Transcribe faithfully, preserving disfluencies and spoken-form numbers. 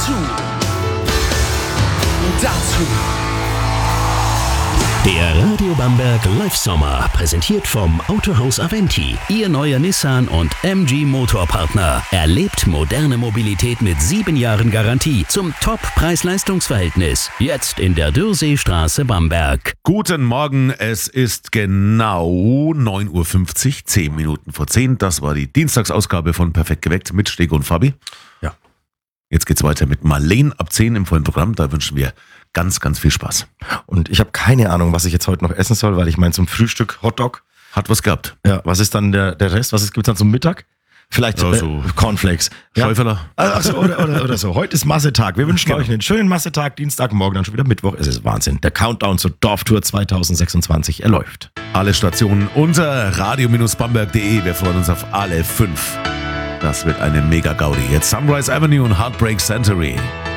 dazu. Dazu. Der Radio Bamberg Live Sommer, präsentiert vom Autohaus Aventi, Ihr neuer Nissan und M G Motorpartner. Erlebt moderne Mobilität mit sieben Jahren Garantie zum Top-Preis-Leistungs-Verhältnis. Jetzt in der Dürrseestraße Bamberg. Guten Morgen, es ist genau neun Uhr fünfzig, zehn Minuten vor zehn. Das war die Dienstagsausgabe von Perfekt geweckt mit Steg und Fabi. Ja. Jetzt geht's weiter mit Marleen ab zehn im vollen Programm. Da wünschen wir ganz, ganz viel Spaß. Und ich habe keine Ahnung, was ich jetzt heute noch essen soll, weil ich meine, zum Frühstück Hotdog. Hat was gehabt. Ja, was ist dann der, der Rest? Was gibt es dann zum Mittag? Vielleicht Ja, äh, so Cornflakes. Schäuferler. Ja. Also, oder, oder, oder so. Heute ist Massetag. Wir wünschen Genau. euch einen schönen Massetag. Dienstagmorgen, dann schon wieder Mittwoch. Es ist Wahnsinn. Der Countdown zur Dorftour zwanzig sechsundzwanzig, er läuft. Alle Stationen unter radio Bamberg punkt de. Wir freuen uns auf alle fünf. Das wird eine Mega-Gaudi. Jetzt Sunrise Avenue und Heartbreak Century.